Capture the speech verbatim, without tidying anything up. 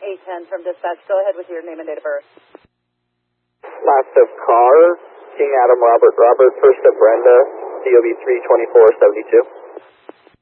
eight ten from dispatch. Go ahead with your name and date of birth. Last of car, King Adam Robert Robert, first of Brenda, C O B three twenty-four seventy-two.